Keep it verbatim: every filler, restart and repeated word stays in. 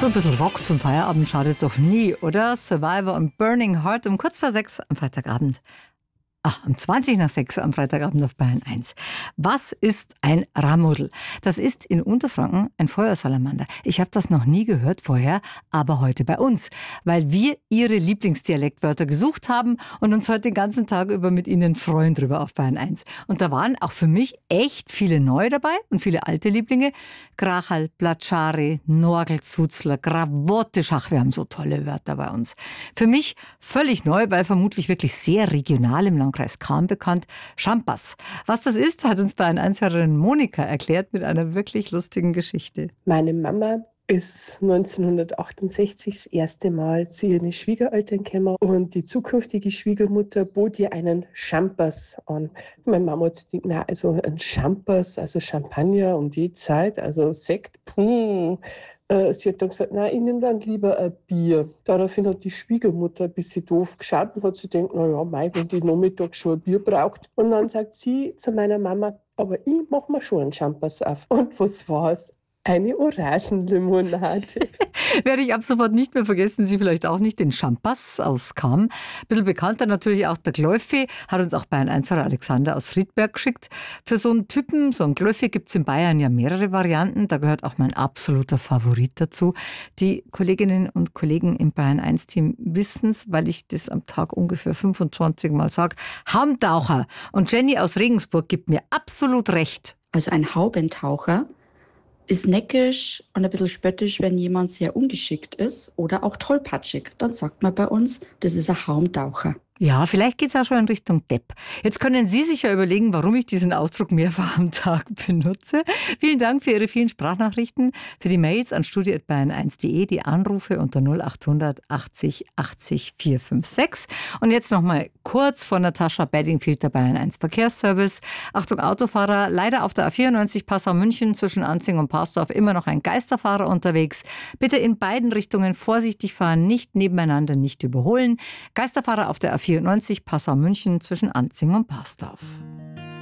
So ein bisschen Rock zum Feierabend schadet doch nie, oder? Survivor und Burning Heart um kurz vor sechs am Freitagabend. Ach, um zwanzig nach sechs am Freitagabend auf Bayern eins. Was ist ein Ramudel? Das ist in Unterfranken ein Feuersalamander. Ich habe das noch nie gehört vorher, aber heute bei uns, weil wir Ihre Lieblingsdialektwörter gesucht haben und uns heute den ganzen Tag über mit Ihnen freuen drüber auf Bayern eins. Und da waren auch für mich echt viele neue dabei und viele alte Lieblinge. Krachal, Platschari, Norgel, Zuzler, Gravotte, Schach, wir haben so tolle Wörter bei uns. Für mich völlig neu, weil vermutlich wirklich sehr regional im Landkreis Cham bekannt, Champas. Was das ist, hat uns Bayern eins-Hörerin Monika erklärt mit einer wirklich lustigen Geschichte. Meine Mama ist neunzehnhundertachtundsechzig das erste Mal zu ihren Schwiegereltern gekommen und die zukünftige Schwiegermutter bot ihr einen Champas an. Meine Mama hat sich gedacht, na, also ein Champas, also Champagner um die Zeit, also Sekt, puh. Sie hat dann gesagt, nein, ich nehme dann lieber ein Bier. Daraufhin hat die Schwiegermutter ein bisschen doof geschaut und hat sich gedacht, na ja, mei, wenn die Nachmittag schon ein Bier braucht. Und dann sagt sie zu meiner Mama, aber ich mache mir schon einen Champas auf. Und was war's? Eine Orangenlimonade. Werde ich ab sofort nicht mehr vergessen, Sie vielleicht auch nicht, den Champas aus Cham. Ein bisschen bekannter natürlich auch der Glöffi, hat uns auch Bayern eins-Hörer Alexander aus Friedberg geschickt. Für so einen Typen, so einen Glöffi, gibt es in Bayern ja mehrere Varianten. Da gehört auch mein absoluter Favorit dazu. Die Kolleginnen und Kollegen im Bayern eins-Team wissen es, weil ich das am Tag ungefähr fünfundzwanzig Mal sage. Haubentaucher. Und Jenny aus Regensburg gibt mir absolut recht. Also ein Haubentaucher ist neckisch und ein bisschen spöttisch, wenn jemand sehr ungeschickt ist oder auch tollpatschig. Dann sagt man bei uns, das ist ein Haubentaucher. Ja, vielleicht geht es auch schon in Richtung Depp. Jetzt können Sie sich ja überlegen, warum ich diesen Ausdruck mehrfach am Tag benutze. Vielen Dank für Ihre vielen Sprachnachrichten, für die Mails an studio at bayern eins punkt de, die Anrufe unter null achthundert achtzig achtzig vierhundertsechsundsechzig. Und jetzt nochmal kurz von Natascha Bedingfield, der Bayern eins Verkehrsservice. Achtung Autofahrer, leider auf der A vierundneunzig Passau-München zwischen Anzing und Parsdorf immer noch ein Geisterfahrer unterwegs. Bitte in beiden Richtungen vorsichtig fahren, nicht nebeneinander, nicht überholen. Geisterfahrer auf der A vierundneunzig Passau-München zwischen Anzing und Parsdorf.